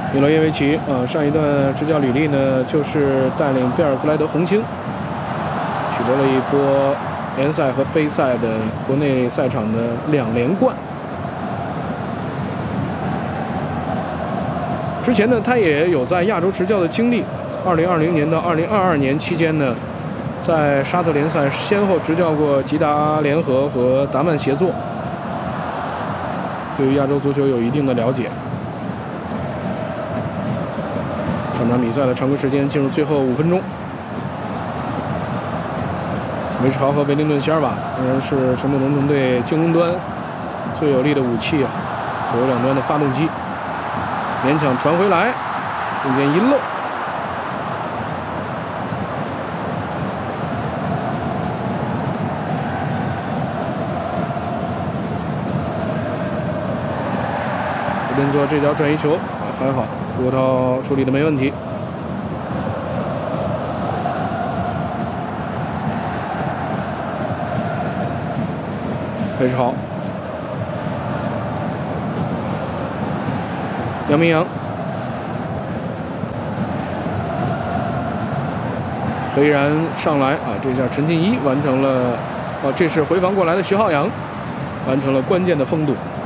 米洛耶维奇上一段执教履历呢，就是带领贝尔格莱德红星取得了一波联赛和杯赛的国内赛场的2连冠。之前呢，他也有在亚洲执教的经历。2020年到2022年期间呢，在沙特联赛先后执教过吉达联合和达曼协作，对于亚洲足球有一定的了解。上场比赛的常规时间进入最后5分钟。梅什豪和维林顿·席尔瓦当然是陈布伦团队进攻端最有力的武器啊，左右两端的发动机。勉强传回来，中间一漏。这边做这脚转移球还好，郭涛处理的没问题。梅什豪，杨明洋，何依然上来这下陈进一完成了这是回防过来的徐浩洋完成了关键的封堵。